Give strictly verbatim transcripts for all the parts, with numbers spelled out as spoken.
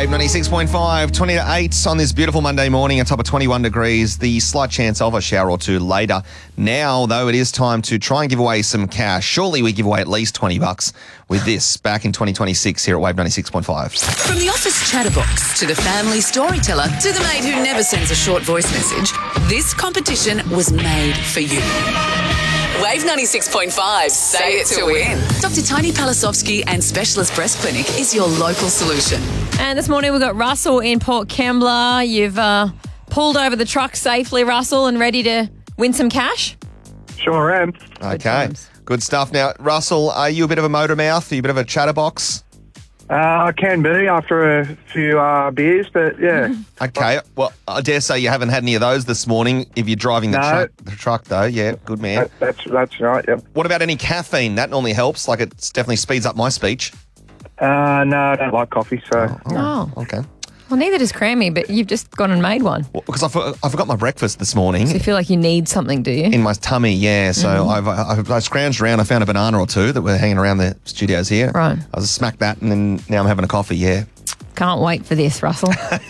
Wave ninety-six point five, twenty to eight on this beautiful Monday morning, a top of twenty-one degrees. The slight chance of a shower or two later. Now, though, it is time to try and give away some cash. Surely we give away at least twenty bucks with this back in twenty twenty-six here at Wave ninety-six point five. From the office chatterbox to the family storyteller to the mate who never sends a short voice message, this competition was made for you. Wave ninety-six point five, say it to win. Doctor Tony Palasovsky and Specialist Breast Clinic is your local solution. And this morning we've got Russell in Port Kembla. You've uh, pulled over the truck safely, Russell, and ready to win some cash? Sure am. Okay, good stuff. Now, Russell, are you a bit of a motor mouth? Are you a bit of a chatterbox? Uh, I can be after a few uh, beers, but yeah. Okay, well, I dare say you haven't had any of those this morning if you're driving the, No. truck, the truck, though. Yeah, good man. That, that's that's right, yep. What about any caffeine? That normally helps. Like, it definitely speeds up my speech. Uh, no, I don't like coffee, so. Oh. Okay. Well, neither does Crammy, but you've just gone and made one. Well, because I, for, I forgot my breakfast this morning. So you feel like you need something, do you? In my tummy, yeah. So Mm-hmm. I've, I've, I scrounged around. I found a banana or two that were hanging around the studios here. Right. I was smacked that, and then now I'm having a coffee, yeah. Can't wait for this, Russell.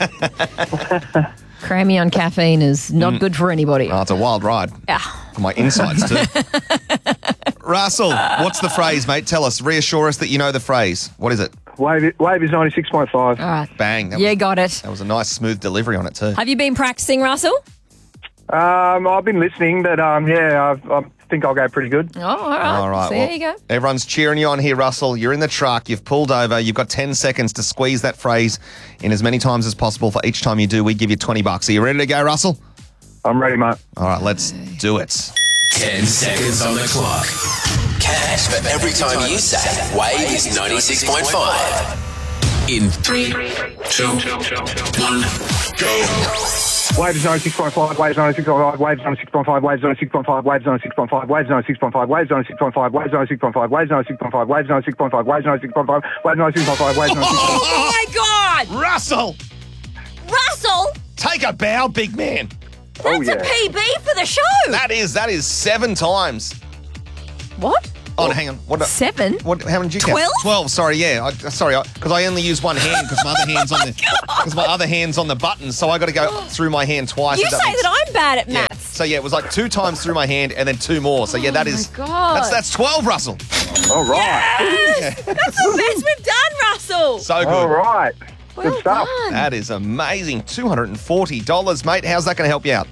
Crammy on caffeine is not good for anybody. Oh, it's a wild ride. Yeah. For my insides, too. Russell, what's the phrase, mate? Tell us. Reassure us that you know the phrase. What is it? Wave, wave is ninety-six point five. All right. Bang. That Yeah, was, got it. that was a nice, smooth delivery on it, too. Have you been practicing, Russell? Um, I've been listening, but um, yeah, I've, I think I'll go pretty good. Oh, all right. All right. So well, there you go. Everyone's cheering you on here, Russell. You're in the truck. You've pulled over. You've got ten seconds to squeeze that phrase in as many times as possible. For each time you do, we give you twenty bucks. Are you ready to go, Russell? I'm ready, mate. All right, let's do it. Ten seconds on the clock. Cash for every time you say Wave is ninety-six point five. In three, two, one, go. Wave is ninety-six point five, Wave is ninety-six point five, Wave is ninety-six point five, Wave is ninety-six point five, Wave is ninety-six point five, Wave is ninety-six point five, Wave is ninety-six point five, Wave is ninety-six point five, Wave is ninety-six point five, Wave is ninety-six point five, Wave is ninety-six point five, Wave is ninety-six point five, Wave is ninety-six point five. Oh, my God! Russell, Russell! take a bow, big man. Oh, That's yeah. a P B for the show! That is that is seven times. What? Oh, hang on. What? Seven? What? How many did you count? Twelve? Twelve. Sorry, yeah. I, sorry, because I, I only use one hand because my other hand's on the because my other hand's on the button, so I got to go through my hand twice. You if say makes- that I'm bad at Yeah. maths. So yeah, it was like two times through my hand and then two more. So yeah, that is Oh my God. that's that's twelve, Russell. All right. Yes! That's the best we've done, Russell! So good. All right. Well Good stuff. done. That is amazing. Two hundred and forty dollars, mate. How's that going to help you out?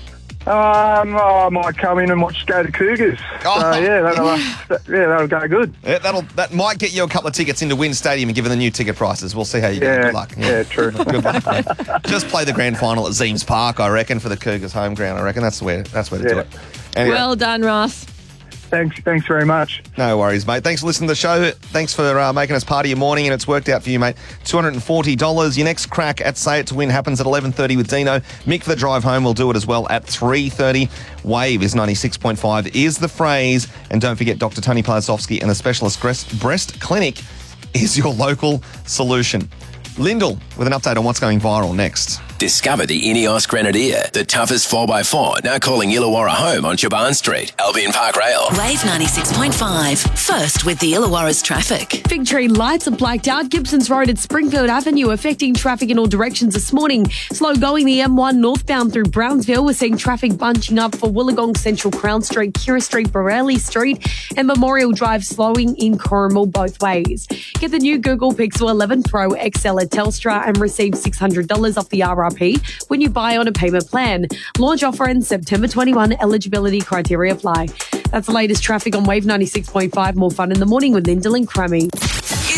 Um, oh, I might come in and watch Go to Cougars. Oh. So, yeah, that'll, uh, that- yeah, that'll go good. Yeah, that'll that might get you a couple of tickets into Wynn Stadium, and given the new ticket prices, we'll see how you go. Yeah, Good luck. yeah, true. Good luck, mate. Just play the grand final at Zeems Park, I reckon, for the Cougars home ground. I reckon that's where that's where to do Yeah. it. Anyway, Well done, Ross. Thanks, thanks very much. no worries, mate. Thanks for listening to the show. Thanks for uh, making us part of your morning, and it's worked out for you, mate. two hundred and forty dollars. Your next crack at Say It to Win happens at eleven thirty with Dino. Mick for the drive home will do it as well at three thirty. Wave is ninety-six point five is the phrase. And don't forget, Doctor Tony Palasovsky and the Specialist Breast, Breast Clinic is your local solution. Lyndall with an update on what's going viral next. Discover the Ineos Grenadier, the toughest four by four, now calling Illawarra home on Chaban Street, Albion Park Rail. Wave ninety-six point five, first with the Illawarra's traffic. Fig Tree lights are blacked out. Gibsons Road at Springfield Avenue affecting traffic in all directions this morning. Slow going the M one northbound through Brownsville. We're seeing traffic bunching up for Wollongong Central, Crown Street, Kira Street, Borelli Street and Memorial Drive slowing in Corrimal both ways. Get the new Google Pixel eleven Pro X L at Telstra and receive six hundred dollars off the R R P when you buy on a payment plan. Launch offer ends September twenty-first. Eligibility criteria apply. That's the latest traffic on Wave ninety-six point five. More fun in the morning with Lyndall and Crammy.